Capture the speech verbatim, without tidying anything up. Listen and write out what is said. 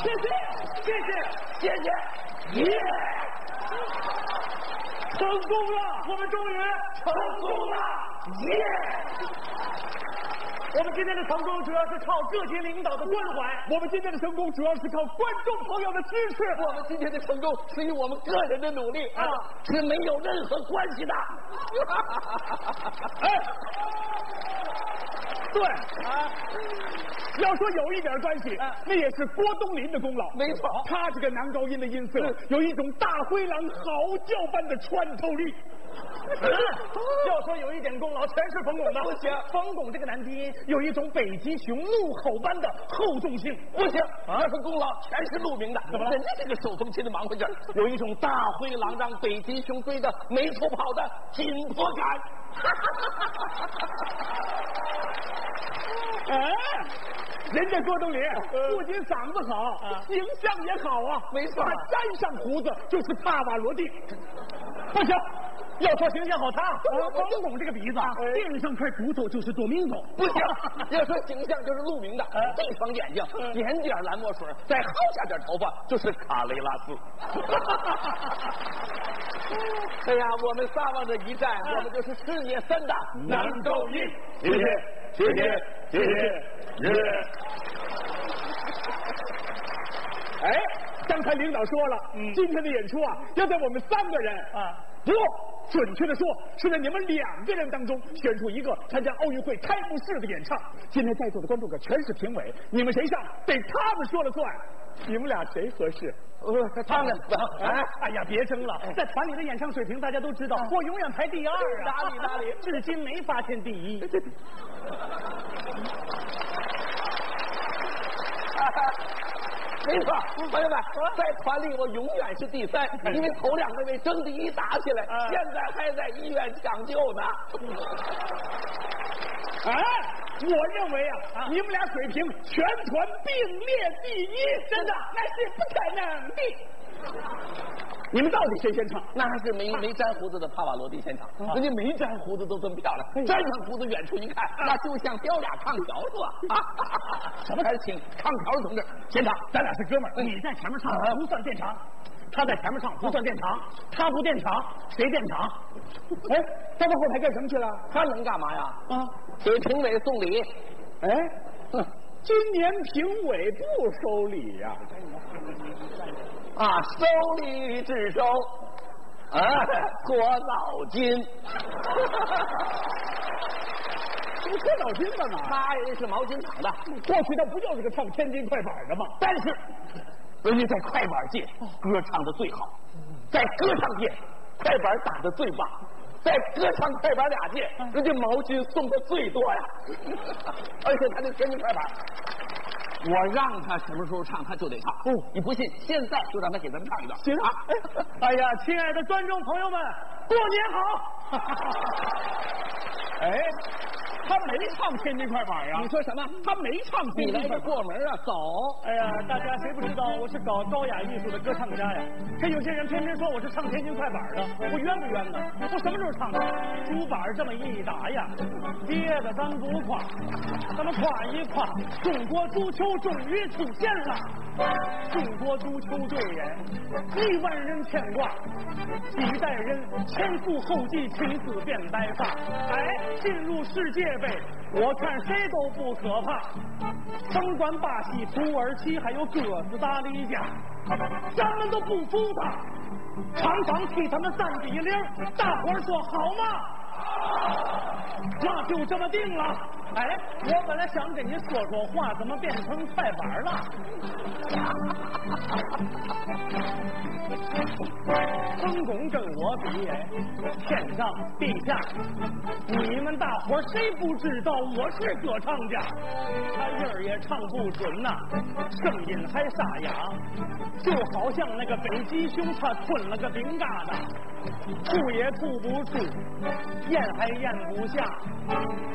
谢谢谢谢谢谢，耶！成功了，我们终于成功了，耶！我们今天的成功主要是靠各级领导的关怀，我们今天的成功主要是靠观众朋友的支持， 我们今天的成功是与我们个人的努力啊是没有任何关系的。 哎，对啊，要说有一点关系，那也是郭冬临的功劳。 没错， 他这个男高音的音色有一种大灰狼嚎叫般的穿透力。要说有一点功劳，全是冯巩的。 不行， 冯巩这个男低音有一种北极熊怒吼般的厚重性。 不行，这份功劳全是陆明的。 怎么了？ 人家这个手风琴的忙活劲儿，有一种大灰狼让北极熊追得没处跑的紧迫感。 哎，人家郭冬临不仅嗓子好，形象也好啊。 没错， 他沾上胡子就是帕瓦罗蒂。不行。要说形象好，他冯巩这个鼻子垫上块骨头就是多明狗。 不行，要说形象就是陆明的，这双眼睛点点蓝墨水，再薅下点头发就是卡雷拉斯。哎呀，我们仨往这一站，我们就是事业三大男高音。 谢谢谢谢谢谢谢谢。哎，刚才领导说了，嗯，今天的演出啊，要在我们三个人啊，不。准确的说，是在你们两个人当中选出一个参加奥运会开幕式的演唱。今天在座的观众可全是评委，你们谁上得他们说了算。你们俩谁合适？ 呃，他们。 哎，哎呀，别争了，在团里的演唱水平大家都知道，我永远排第二啊。 哪里哪里， 至今没发现第一。 没错，朋友们，在团里我永远是第三，因为头两位争第一打起来，现在还在医院抢救呢。 哎，我认为啊，你们俩水平全团并列第一，真的那是不可能的。你们到底谁先唱？ 那还是没没沾胡子的帕瓦罗蒂先唱，人家没沾胡子都这么漂亮，沾上胡子远处一看，那就像雕俩炕条子啊！什么？还是请炕条同志先唱， 咱俩是哥们儿，你在前面唱不算垫场，他在前面唱不算垫场，他不垫场谁垫场？哎，他到后台干什么去了？ 他能干嘛呀？ 啊， 给评委送礼。 哎，今年评委不收礼呀。 啊，收礼只收啊，搓澡巾。 这不搓澡巾干嘛？ 他人是毛巾厂的， 过去他不就是个唱天津快板的吗？ 但是人家在快板界歌唱的最好，在歌唱界快板打的最棒，在歌唱快板俩界，人家毛巾送的最多呀。而且他的天津快板，我让他什么时候唱他就得唱。哦，你不信，现在就让他给咱们唱一段。 行啊！哎呀，亲爱的观众朋友们，过年好！哎，他没唱天津快板呀？ 你说什么？ 他没唱天津快板。 过门啊，走！ 哎呀，大家谁不知道我是搞高雅艺术的歌唱家呀？可有些人偏偏说我是唱天津快板的，我冤不冤呢？我什么时候唱的？竹板这么一打呀，别的咱不夸，咱们夸一夸中国足球终于出现了，中国足球队耶，亿万人牵挂，几代人前赴后继，起死变白发。哎，进入世界杯，我看谁都不可怕。甭管巴西、土耳其还有哥斯达黎加，咱们都不服他。场场替他们三比零，大伙儿说好吗？那就这么定了。哎，我本来想跟你说说话，怎么变成快板了？冯巩跟我比，哎，天上地下，你们大伙谁不知道我是歌唱家？他音儿也唱不准呐、啊，声音还沙哑，就好像那个北极熊他吞了个饼疙瘩，吐也吐不出，咽还咽不下。